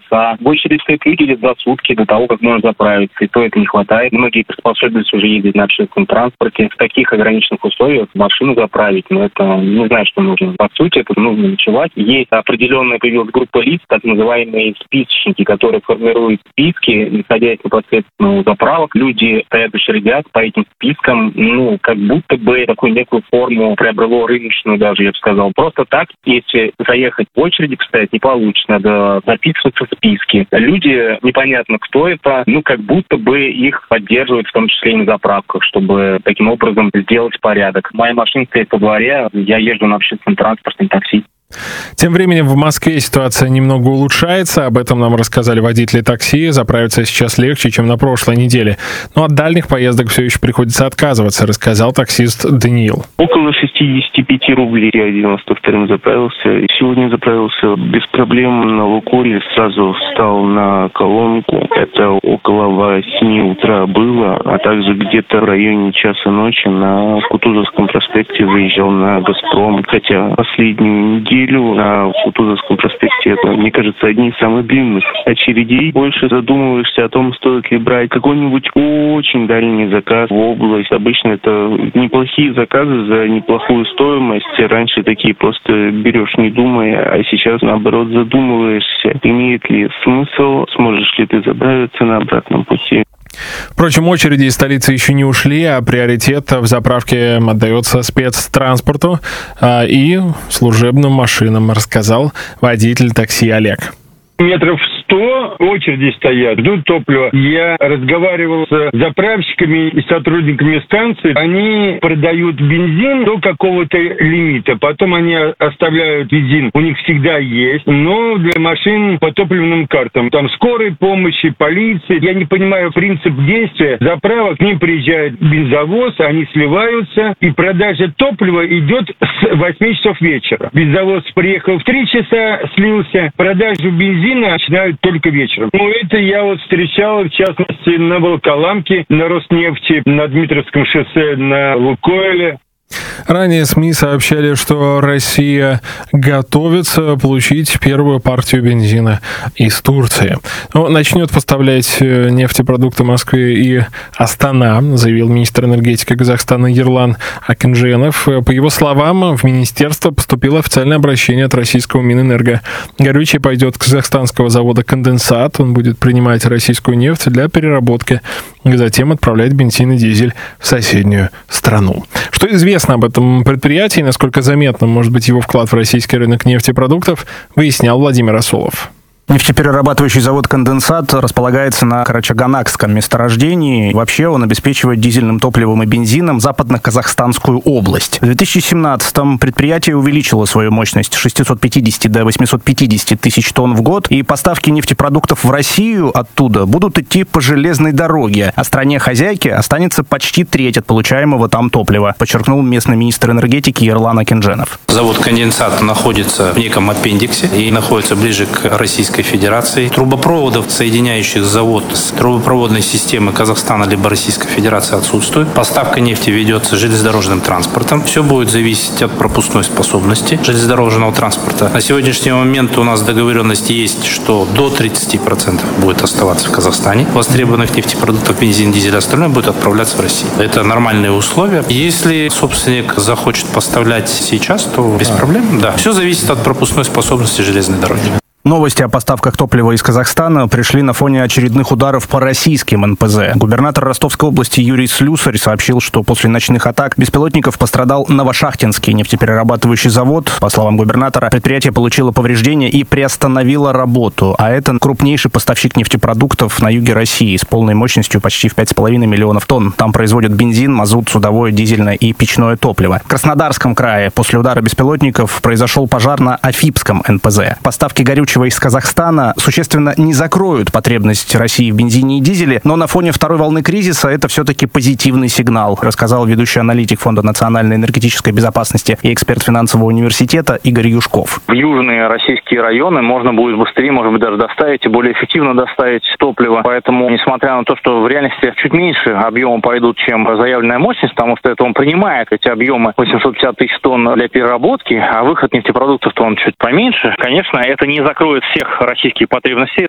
часа. В очередь стоят люди где-то за сутки до того, как можно заправиться. И то это не хватает. Многие приспособились уже ездить на общественном транспорте. В таких ограниченных условиях машину заправить, но это не знаю, что нужно. По сути, это нужно ночевать. Есть определенная появилась группа лиц, так называемые списочники, которые формируют списки, исходя из непосредственно заправок. Люди стоят в очередях по этим спискам, как будто бы такую некую форму приобрело рыночную даже, я бы сказал. Просто так, если заехать в очереди, кстати, не получится. Надо записываться в списки. Люди, непонятно кто это, как будто бы их поддерживают, в том числе и на заправках, чтобы таким образом сделать порядок. Моя машина стоит по дворе, я езжу на общественном транспорте, на такси. Тем временем в Москве ситуация немного улучшается. Об этом нам рассказали водители такси. Заправиться сейчас легче, чем на прошлой неделе. Но от дальних поездок все еще приходится отказываться, рассказал таксист Даниил. Около 65 рублей я 92-м заправился. Сегодня заправился без проблем на Лукойле. Сразу встал на колонку. Это около 8 утра было. А также где-то в районе часа ночи на Кутузовском проспекте выезжал на «Газпром». Хотя последнюю неделю на Кутузовском проспекте, это, мне кажется, одни из самых длинных очередей. Больше задумываешься о том, стоит ли брать какой-нибудь очень дальний заказ в область. Обычно это неплохие заказы за неплохую стоимость. Раньше такие просто берешь, не думая, а сейчас, наоборот, задумываешься, имеет ли смысл, сможешь ли ты заправиться на обратном пути. Впрочем, очереди из столицы еще не ушли, а приоритет в заправке отдается спецтранспорту и служебным машинам, рассказал водитель такси Олег. Метров 100 очереди стоят, ждут топлива. Я разговаривал с заправщиками и сотрудниками станции. Они продают бензин до какого-то лимита. Потом они оставляют бензин. У них всегда есть, но для машин по топливным картам. Там скорой помощи, полиции. Я не понимаю принцип действия заправок. К ним приезжает бензовоз, они сливаются, и продажа топлива идет с 8 часов вечера. Бензовоз приехал в 3 часа, слился. Продажу бензина начинают только вечером. Это я встречал, в частности, на Волоколамке, на Роснефти, на Дмитровском шоссе, на Лукойле. Ранее СМИ сообщали, что Россия готовится получить первую партию бензина из Турции. Начнет поставлять нефтепродукты Москве и Астана, заявил министр энергетики Казахстана Ерлан Акинженов. По его словам, в министерство поступило официальное обращение от российского Минэнерго. Горючее пойдет с казахстанского завода «Конденсат». Он будет принимать российскую нефть для переработки и затем отправлять бензин и дизель в соседнюю страну. Что известно об этом предприятии, насколько заметным может быть его вклад в российский рынок нефтепродуктов, выяснял Владимир Асолов. Нефтеперерабатывающий завод «Конденсат» располагается на Карачаганакском месторождении. Вообще он обеспечивает дизельным топливом и бензином западно-казахстанскую область. В 2017-м предприятие увеличило свою мощность с 650 до 850 тысяч тонн в год, и поставки нефтепродуктов в Россию оттуда будут идти по железной дороге, а стране-хозяйке останется почти треть от получаемого там топлива, подчеркнул местный министр энергетики Ерлан Акинженов. Завод «Конденсат» находится в неком аппендиксе и находится ближе к Российской Федерации. Трубопроводов, соединяющих завод с трубопроводной системой Казахстана либо Российской Федерации, отсутствует. Поставка нефти ведется железнодорожным транспортом. Все будет зависеть от пропускной способности железнодорожного транспорта. На сегодняшний момент у нас договоренность есть, что до 30% будет оставаться в Казахстане. Востребованных нефтепродуктов, бензин, дизель, остальное будет отправляться в Россию. Это нормальные условия. Если собственник захочет поставлять сейчас, то без проблем. Да. Все зависит от пропускной способности железной дороги. Новости о поставках топлива из Казахстана пришли на фоне очередных ударов по российским НПЗ. Губернатор Ростовской области Юрий Слюсарь сообщил, что после ночных атак беспилотников пострадал Новошахтинский нефтеперерабатывающий завод. По словам губернатора, предприятие получило повреждения и приостановило работу. А это крупнейший поставщик нефтепродуктов на юге России с полной мощностью почти в 5,5 миллионов тонн. Там производят бензин, мазут, судовое, дизельное и печное топливо. В Краснодарском крае после удара беспилотников произошел пожар на Афипском НПЗ. Поставки горючего из Казахстана существенно не закроют потребность России в бензине и дизеле, но на фоне второй волны кризиса это все-таки позитивный сигнал, рассказал ведущий аналитик Фонда национальной энергетической безопасности и эксперт финансового университета Игорь Юшков. В южные российские районы можно будет быстрее, может быть, даже доставить и более эффективно доставить топливо. Поэтому, несмотря на то, что в реальности чуть меньше объемы пойдут, чем заявленная мощность, потому что это он принимает эти объемы 850 тысяч тонн для переработки, а выход нефтепродуктов-то он чуть поменьше. Конечно, это не закроет всех российских потребностей.